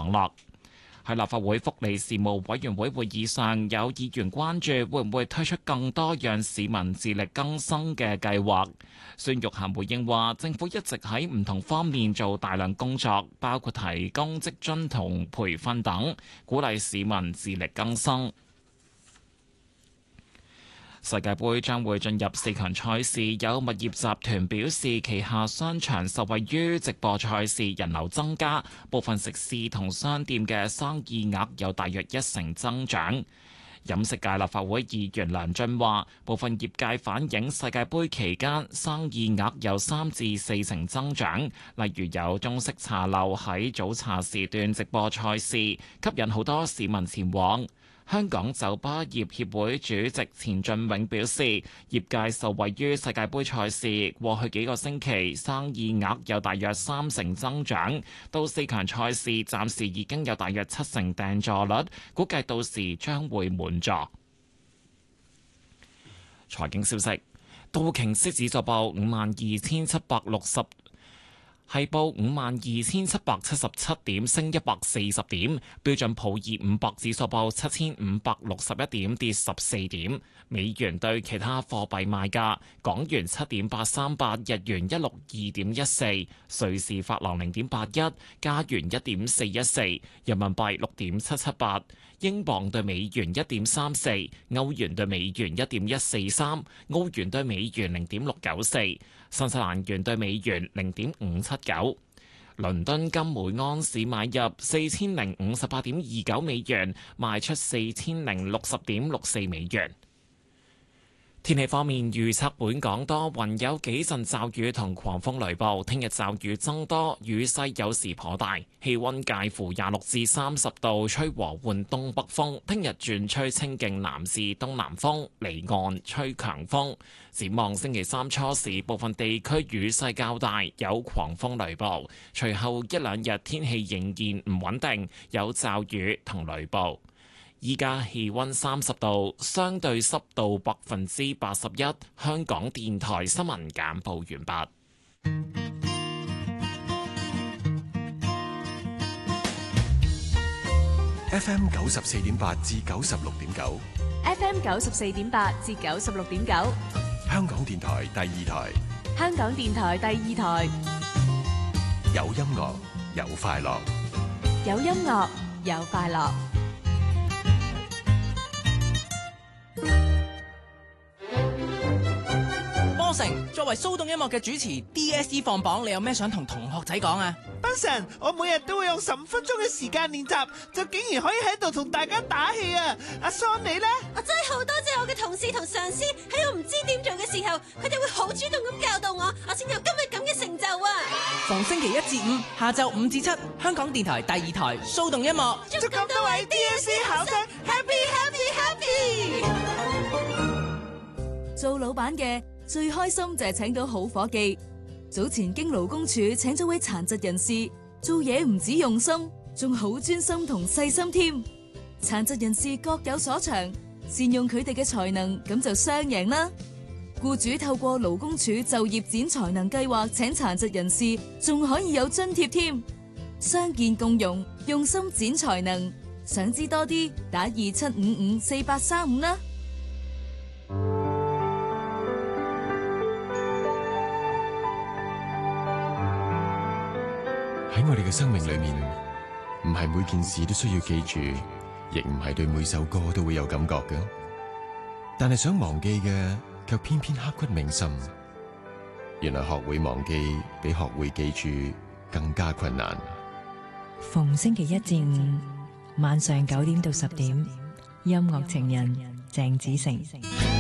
網絡。喺立法會福利事務委員會會議上，有議員關注會唔會推出更多讓市民自力更生嘅計劃。孫玉菡回應話，政府一直喺唔同方面做大量工作，包括提供職津同培訓等，鼓勵市民自力更生。世界盃將會進入4強賽事，有物業集團表示，旗下商場受惠於直播賽事人流增加，部分食肆同商店嘅生意額有大約1成增長。飲食界立法會議員梁俊話，部分業界反映世界盃期間生意額有3至4成增長，例如有中式茶樓喺早茶時段直播賽事，吸引好多市民前往。香港酒吧業協會主席錢俊永表示，業界受惠於世界盃賽事，過去幾個星期生意額有大約3成增長，到4強賽事暫時已經有大約7成訂座率，估計到時將會滿座。財經消息，道瓊斯指數報52,760。係報52,777點，升140點。標準普爾500指數報7,561點，跌14點。美元對其他貨幣賣價：港元7.838，日元162.14，瑞士法郎0.81，加元1.414，人民幣6.778，英鎊對美元1.34，歐元對美元1.143，澳元對美元0.694。新西蘭元對美元0.579，倫敦金每盎司買入4058.29美元，賣出4060.64美元。天氣方面預測，本港多雲，有幾陣驟雨同狂風雷暴。聽日驟雨增多，雨勢有時頗大，氣溫介乎26至30度，吹和緩東北風。聽日轉吹清勁南至東南風，離岸吹強風。展望星期三初時，部分地區雨勢較大，有狂風雷暴。隨後一兩日天氣仍然唔穩定，有驟雨同雷暴。依家氣溫30度，相對濕度81%。香港電台新聞簡報完畢。 FM 94.8至96.9 ，FM 94.8至96.9， 香港電台第二台， 香港電台第二台， 有音樂有快樂， 有音樂有快樂。 作為騷動音樂嘅主持 DSE 放榜，你有咩想同同學仔講啊？ 賓神，我每日都會用15分鐘嘅時間練習，就竟然可以喺度同大家打氣啊！阿桑你呢？ 我真係好多謝我嘅同事同上司，喺我唔知點做嘅時候，佢哋會好主動咁教導我，我先有今日咁嘅成就啊！ 逢星期1至5下晝5至7，香港電台第二台騷動音樂， 祝咁多位 DSE 考生 Happy！ 做老闆嘅最開心就係請到好伙計。早前經勞工處請咗位殘疾人士，做嘢唔止用心，仲好專心同細心添。殘疾人士各有所長，善用佢哋嘅才能，咁就雙贏啦。僱主透過勞工處就業展才能計劃請殘疾人士，仲可以有津貼添。傷健共融，用心展才能。想知多啲，打27554835啦。 喺我哋嘅生命裏面，唔係每件事都需要記住，亦唔係對每首歌都會有感覺嘅。但係想忘記嘅，卻偏偏刻骨銘心。原來學會忘記比學會記住更加困難。 逢星期1至5晚上9點到10點，音樂情人鄭子誠。